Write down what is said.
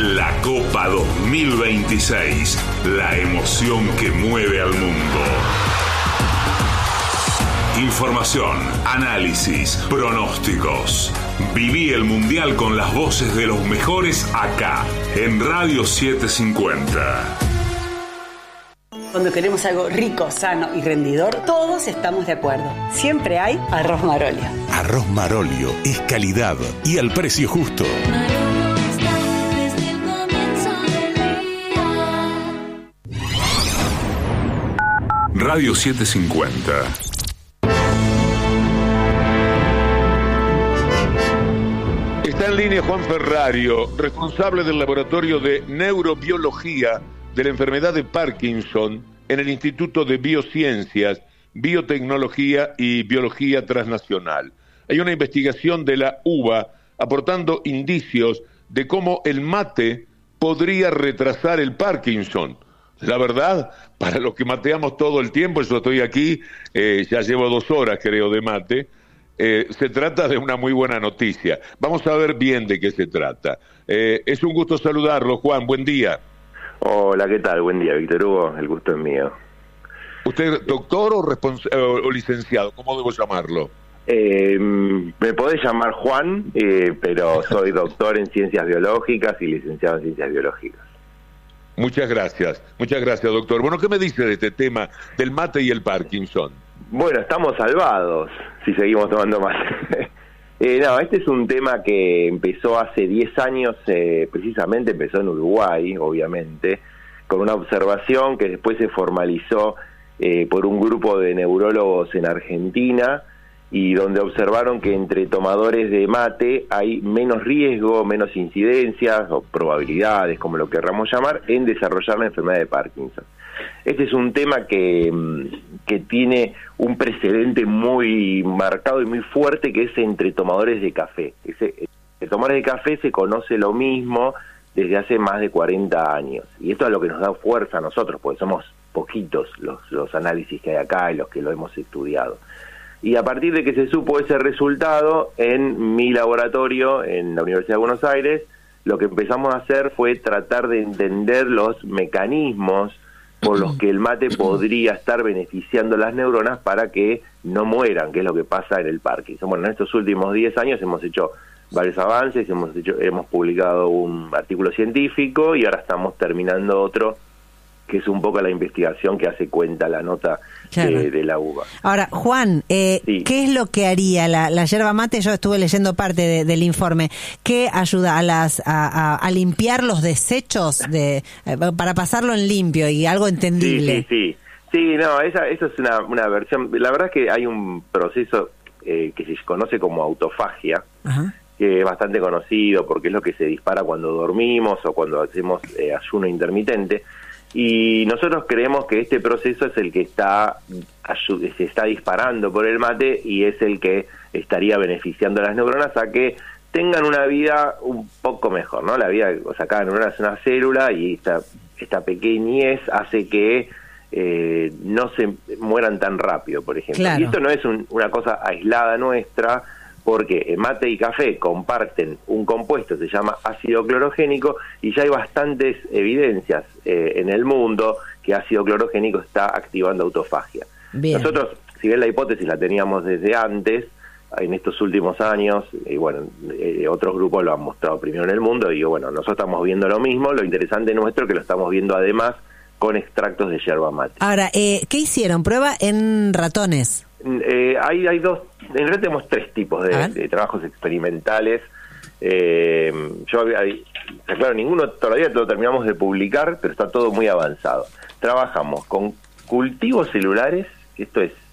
La Copa 2026, la emoción que mueve al mundo. Información, análisis, pronósticos. Viví el Mundial con las voces de los mejores acá, en Radio 750. Cuando queremos algo rico, sano y rendidor, todos estamos de acuerdo. Siempre hay Arroz Marolio. Arroz Marolio es calidad y al precio justo. Radio 750. Está en línea Juan Ferrario, responsable del Laboratorio de Neurobiología de la enfermedad de Parkinson en el Instituto de Biociencias, Biotecnología y Biología Transnacional. Hay una investigación de la UBA aportando indicios de cómo el mate podría retrasar el Parkinson. La verdad, para los que mateamos todo el tiempo, yo estoy aquí, ya llevo 2 horas creo de mate, se trata de una muy buena noticia. Vamos a ver bien de qué se trata. Es un gusto saludarlo, Juan, buen día. Hola, ¿qué tal? Buen día, Víctor Hugo, el gusto es mío. ¿Usted doctor o licenciado? ¿Cómo debo llamarlo? Me podés llamar Juan, pero soy doctor en Ciencias Biológicas y licenciado en Ciencias Biológicas. Muchas gracias, doctor. Bueno, ¿qué me dice de este tema del mate y el Parkinson? Bueno, estamos salvados si seguimos tomando mate. No, este es un tema que empezó hace 10 años, precisamente empezó en Uruguay, obviamente, con una observación que después se formalizó por un grupo de neurólogos en Argentina, y donde observaron que entre tomadores de mate hay menos riesgo, menos incidencias o probabilidades, como lo querramos llamar, en desarrollar la enfermedad de Parkinson. Este es un tema que tiene un precedente muy marcado y muy fuerte, que es entre tomadores de café. Entre tomadores de café se conoce lo mismo desde hace más de 40 años. Y esto es lo que nos da fuerza a nosotros, porque somos poquitos los análisis que hay acá y los que lo hemos estudiado. Y a partir de que se supo ese resultado, en mi laboratorio, en la Universidad de Buenos Aires, lo que empezamos a hacer fue tratar de entender los mecanismos por los que el mate podría estar beneficiando a las neuronas para que no mueran, que es lo que pasa en el Parkinson. Bueno, en estos últimos 10 años hemos hecho varios avances, hemos publicado un artículo científico y ahora estamos terminando otro, que es un poco la investigación que hace cuenta la nota de la UBA. Ahora, Juan, sí. ¿Qué es lo que haría la yerba mate? Yo estuve leyendo parte del informe. ¿Qué ayuda a limpiar los desechos para pasarlo en limpio y algo entendible? Sí, no, eso es una versión. La verdad es que hay un proceso que se conoce como autofagia, ajá, que es bastante conocido porque es lo que se dispara cuando dormimos o cuando hacemos ayuno intermitente. Y nosotros creemos que este proceso es el que se está disparando por el mate y es el que estaría beneficiando a las neuronas a que tengan una vida un poco mejor, ¿no? La vida, o sea, cada neurona es una célula y esta pequeñez hace que no se mueran tan rápido, por ejemplo. Claro. Y esto no es una cosa aislada nuestra, porque mate y café comparten un compuesto, se llama ácido clorogénico, y ya hay bastantes evidencias en el mundo que ácido clorogénico está activando autofagia. Bien. Nosotros, si bien la hipótesis la teníamos desde antes, en estos últimos años, otros grupos lo han mostrado primero en el mundo, y bueno, nosotros estamos viendo lo mismo. Lo interesante nuestro es que lo estamos viendo además con extractos de yerba mate. Ahora, ¿qué hicieron? ¿Prueba en ratones? Hay dos, en realidad tenemos 3 tipos de trabajos experimentales. Claro, ninguno todavía lo terminamos de publicar, pero está todo muy avanzado. Trabajamos con cultivos celulares, esto es